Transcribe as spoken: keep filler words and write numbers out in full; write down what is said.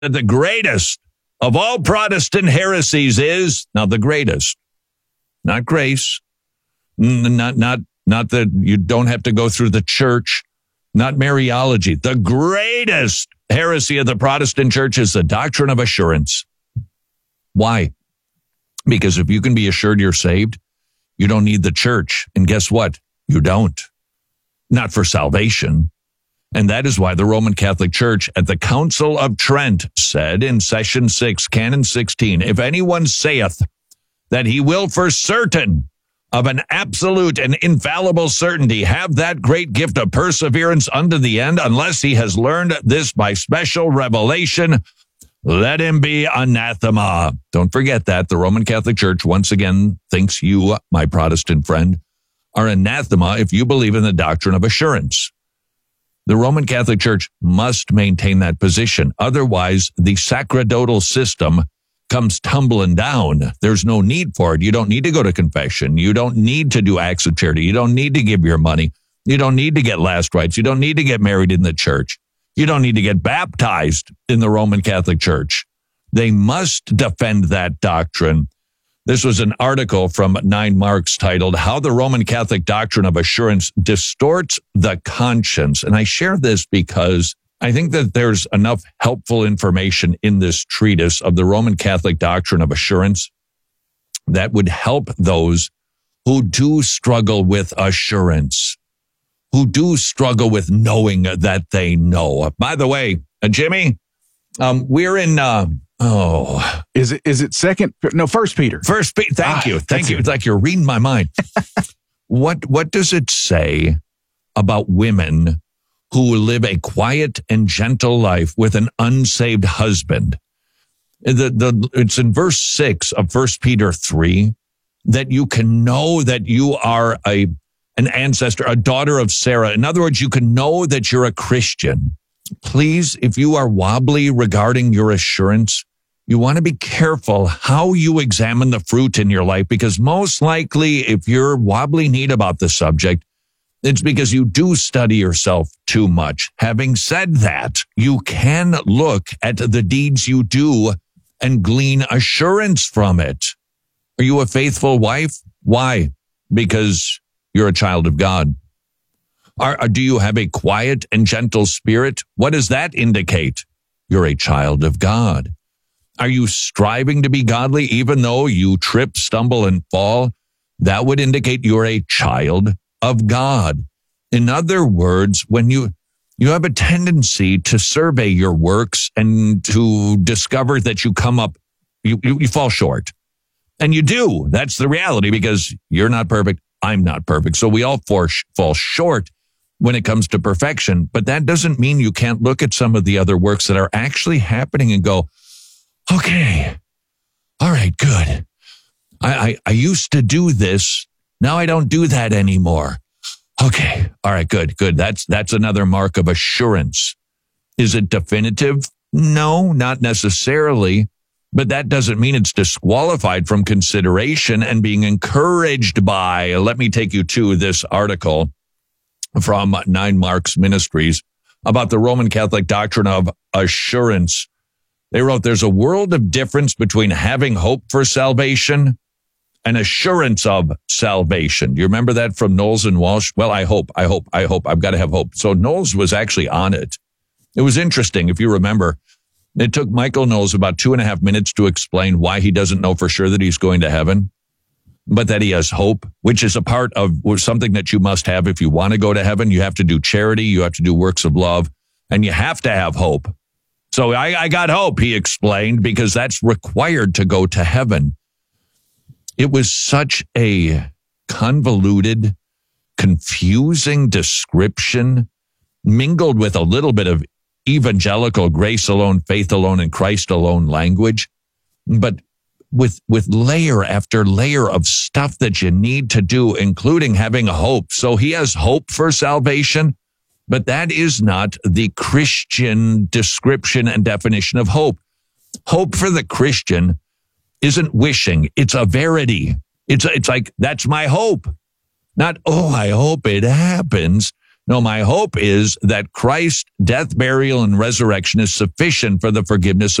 that the greatest of all Protestant heresies is, now the greatest, not grace, not, not, not that you don't have to go through the church, not Mariology. The greatest heresy of the Protestant church is the doctrine of assurance. Why? Because if you can be assured you're saved, you don't need the church. And guess what? You don't. Not for salvation. And that is why the Roman Catholic Church at the Council of Trent said in Session six, Canon sixteen, if anyone saith that he will for certain of an absolute and infallible certainty have that great gift of perseverance unto the end, unless he has learned this by special revelation, let him be anathema. Don't forget that. The Roman Catholic Church once again thinks you, my Protestant friend, are anathema if you believe in the doctrine of assurance. The Roman Catholic Church must maintain that position. Otherwise, the sacerdotal system comes tumbling down. There's no need for it. You don't need to go to confession. You don't need to do acts of charity. You don't need to give your money. You don't need to get last rites. You don't need to get married in the church. You don't need to get baptized in the Roman Catholic Church. They must defend that doctrine. This was an article from Nine Marks titled, How the Roman Catholic Doctrine of Assurance Distorts the Conscience. And I share this because I think that there's enough helpful information in this treatise of the Roman Catholic Doctrine of Assurance that would help those who do struggle with assurance, who do struggle with knowing that they know. By the way, uh, Jimmy, um, we're in... Uh, Oh, is it, is it second? No, first Peter. First Peter. Thank ah, you. Thank you. It. It's like you're reading my mind. What, what does it say about women who live a quiet and gentle life with an unsaved husband? The, the, it's in verse six of First Peter three that you can know that you are a, an ancestor, a daughter of Sarah. In other words, you can know that you're a Christian. Please, if you are wobbly regarding your assurance, you want to be careful how you examine the fruit in your life, because most likely if you're wobbly kneed about the subject, it's because you do study yourself too much. Having said that, you can look at the deeds you do and glean assurance from it. Are you a faithful wife? Why? Because you're a child of God. Are, do you have a quiet and gentle spirit? What does that indicate? You're a child of God. Are you striving to be godly even though you trip, stumble, and fall? That would indicate you're a child of God. In other words, when you you have a tendency to survey your works and to discover that you come up, you, you, you fall short. And you do. That's the reality, because you're not perfect. I'm not perfect. So we all for, fall short when it comes to perfection. But that doesn't mean you can't look at some of the other works that are actually happening and go, okay, all right, good. I, I, I used to do this. Now I don't do that anymore. Okay, all right, good, good. That's that's another mark of assurance. Is it definitive? No, not necessarily. But that doesn't mean it's disqualified from consideration and being encouraged by. Let me take you to this article from Nine Marks Ministries about the Roman Catholic doctrine of assurance. They wrote, there's a world of difference between having hope for salvation and assurance of salvation. Do you remember that from Knowles and Walsh? Well, I hope, I hope, I hope. I've got to have hope. So Knowles was actually on it. It was interesting, if you remember. It took Michael Knowles about two and a half minutes to explain why he doesn't know for sure that he's going to heaven, but that he has hope, which is a part of something that you must have if you want to go to heaven. You have to do charity, you have to do works of love, and you have to have hope. So I, I got hope, he explained, because that's required to go to heaven. It was such a convoluted, confusing description, mingled with a little bit of evangelical grace alone, faith alone, and Christ alone language, but with with layer after layer of stuff that you need to do, including having hope. So he has hope for salvation, but that is not the Christian description and definition of hope. Hope for the Christian isn't wishing. It's a verity. It's, it's like, that's my hope. Not, oh, I hope it happens. No, my hope is that Christ's death, burial, and resurrection is sufficient for the forgiveness